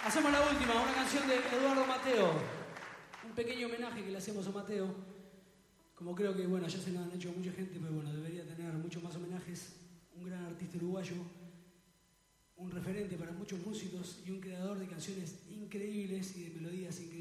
Hacemos la última, una canción de Eduardo Mateo. Un pequeño homenaje que le hacemos a Mateo. Como creo que, bueno, ya se lo han hecho mucha gente, pero bueno, debería tener muchos más homenajes. Un gran artista uruguayo, un referente para muchos músicos y un creador de canciones increíbles y de melodías increíbles.